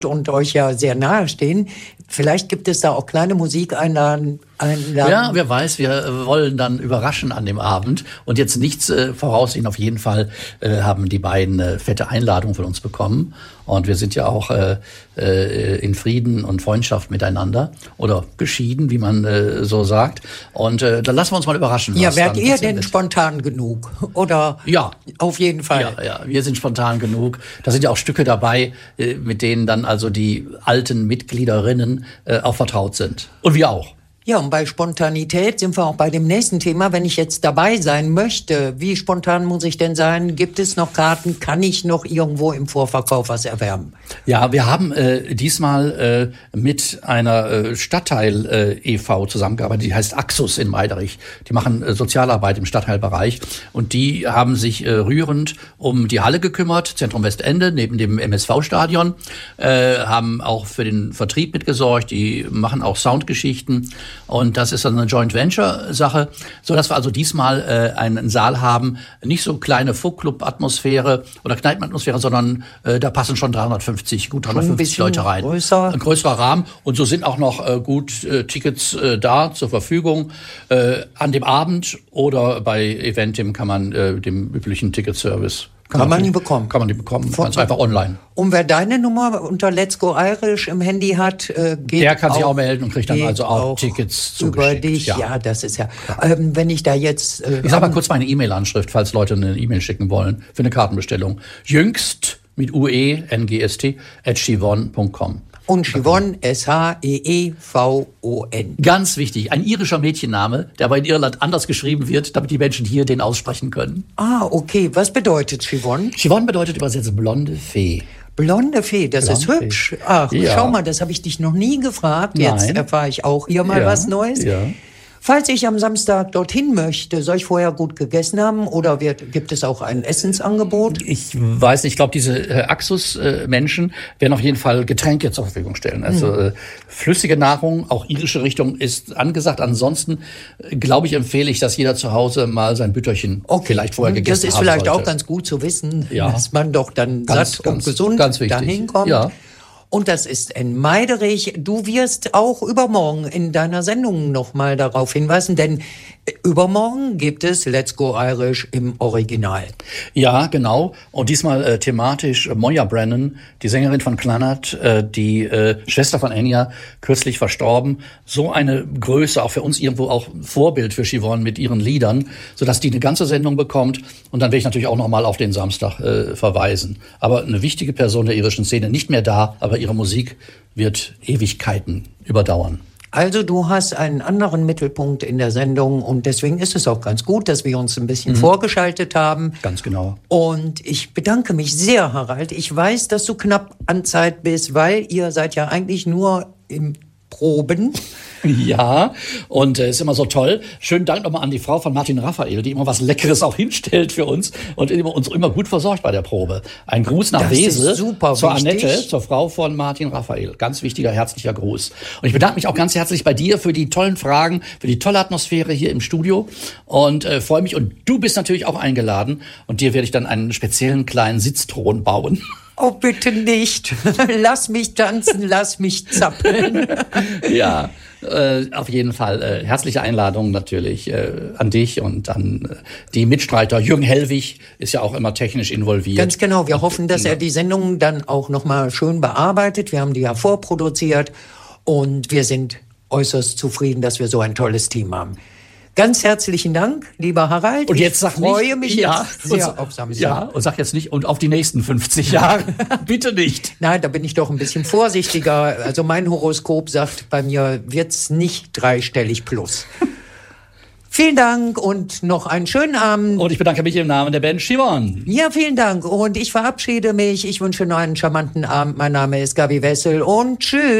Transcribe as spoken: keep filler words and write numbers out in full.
und euch ja sehr nahe stehen. Vielleicht gibt es da auch kleine Musikeinlagen. Ja, wer weiß, wir wollen dann überraschen an dem Abend. Und jetzt nichts äh, voraussehen. Auf jeden Fall äh, haben die beiden äh, fette Einladungen von uns bekommen. Und wir sind ja auch äh, äh, in Frieden und Freundschaft miteinander. Oder geschieden, wie man äh, so sagt. Und äh, dann lassen wir uns mal überraschen. Ja, was werdet dann ihr passieren denn wird. Spontan genug? Oder? Ja. Auf jeden Fall. Ja, ja, wir sind spontan genug. Da sind ja auch Stücke dabei, äh, mit denen dann also die alten Mitgliederinnen äh, auch vertraut sind. Und wir auch. Ja, und bei Spontanität sind wir auch bei dem nächsten Thema. Wenn ich jetzt dabei sein möchte, wie spontan muss ich denn sein? Gibt es noch Karten? Kann ich noch irgendwo im Vorverkauf was erwerben? Ja, wir haben äh, diesmal äh, mit einer äh, Stadtteil äh, e V zusammengearbeitet, die heißt Axus in Meiderich. Die machen äh, Sozialarbeit im Stadtteilbereich und die haben sich äh, rührend um die Halle gekümmert, Zentrum Westende, neben dem M S V-Stadion, äh, haben auch für den Vertrieb mitgesorgt, die machen auch Soundgeschichten. Und das ist dann eine Joint-Venture-Sache, so dass wir also diesmal äh, einen Saal haben, nicht so kleine Folk-Club-Atmosphäre oder Kneipenatmosphäre, sondern äh, da passen schon dreihundertfünfzig, gut dreihundertfünfzig Leute rein. Größer. Ein größerer Rahmen. Und so sind auch noch äh, gut äh, Tickets äh, da zur Verfügung. Äh, an dem Abend oder bei Eventim kann man äh, dem üblichen Ticketservice Kann, kann man die bekommen? Kann man die bekommen, ganz einfach online. Und wer deine Nummer unter Let's Go Irish im Handy hat, äh, geht Der kann auch, sich auch melden und kriegt dann also auch, auch Tickets über zugeschickt. dich. Ja. ja, das ist ja. Ähm, wenn ich da jetzt. Äh, ich sag mal kurz meine E-Mail-Anschrift, falls Leute eine E-Mail schicken wollen für eine Kartenbestellung. Jüngst mit U E N G S T at chivonne punkt com. Und Chivonne, S H E E V O N. Ganz wichtig, ein irischer Mädchenname, der aber in Irland anders geschrieben wird, damit die Menschen hier den aussprechen können. Ah, okay. Was bedeutet Chivonne? Chivonne bedeutet übersetzt blonde Fee. Blonde Fee, das Blonde ist hübsch. Fee. Ach, ja. Schau mal, das habe ich dich noch nie gefragt. Jetzt Nein. erfahre ich auch hier mal ja. was Neues. Ja. Falls ich am Samstag dorthin möchte, soll ich vorher gut gegessen haben oder wird, gibt es auch ein Essensangebot? Ich weiß nicht, ich glaube, diese äh, Axus-Menschen äh, werden auf jeden Fall Getränke zur Verfügung stellen. Also mhm. äh, flüssige Nahrung, auch irische Richtung ist angesagt. Ansonsten, äh, glaube ich, empfehle ich, dass jeder zu Hause mal sein Bütterchen okay. vielleicht vorher gegessen hat. Das ist haben vielleicht sollte. auch ganz gut zu wissen, ja. dass man doch dann ganz, satt ganz, und gesund ganz dahin kommt. Ja. Und das ist in Meiderich. Du wirst auch übermorgen in deiner Sendung noch mal darauf hinweisen, denn übermorgen gibt es Let's Go Irish im Original. Ja, genau. Und diesmal äh, thematisch äh, Moya Brennan, die Sängerin von Clannad, äh, die äh, Schwester von Enya, kürzlich verstorben. So eine Größe, auch für uns irgendwo auch Vorbild für Chivonne mit ihren Liedern, sodass die eine ganze Sendung bekommt. Und dann werde ich natürlich auch noch mal auf den Samstag äh, verweisen. Aber eine wichtige Person der irischen Szene, nicht mehr da, aber ihre Musik wird Ewigkeiten überdauern. Also du hast einen anderen Mittelpunkt in der Sendung und deswegen ist es auch ganz gut, dass wir uns ein bisschen mhm. vorgeschaltet haben. Ganz genau. Und ich bedanke mich sehr, Harald. Ich weiß, dass du knapp an Zeit bist, weil ihr seid ja eigentlich nur im Proben. Ja, und es äh, ist immer so toll. Schönen Dank nochmal an die Frau von Martin Raphael, die immer was Leckeres auch hinstellt für uns und immer, uns immer gut versorgt bei der Probe. Ein Gruß nach das Wesel ist super zur wichtig. Annette, zur Frau von Martin Raphael. Ganz wichtiger, herzlicher Gruß. Und ich bedanke mich auch ganz herzlich bei dir für die tollen Fragen, für die tolle Atmosphäre hier im Studio und äh, freue mich. Und du bist natürlich auch eingeladen und dir werde ich dann einen speziellen kleinen Sitzthron bauen. Oh, bitte nicht. Lass mich tanzen, lass mich zappeln. Ja, äh, auf jeden Fall. Äh, herzliche Einladung natürlich äh, an dich und an äh, die Mitstreiter. Jürgen Hellwig ist ja auch immer technisch involviert. Ganz genau. Wir hoffen, dass er die Sendung dann auch nochmal schön bearbeitet. Wir haben die ja vorproduziert und wir sind äußerst zufrieden, dass wir so ein tolles Team haben. Ganz herzlichen Dank, lieber Harald. Und jetzt sag ich freue nicht, mich ja, jetzt sehr und, auf Samstag. Ja, und sag jetzt nicht, und auf die nächsten fünfzig Jahre. Bitte nicht. Nein, da bin ich doch ein bisschen vorsichtiger. Also mein Horoskop sagt, bei mir wird's nicht dreistellig plus. Vielen Dank und noch einen schönen Abend. Und ich bedanke mich im Namen der Band Chivonne. Ja, vielen Dank. Und ich verabschiede mich. Ich wünsche noch einen charmanten Abend. Mein Name ist Gabi Wessel und tschüss.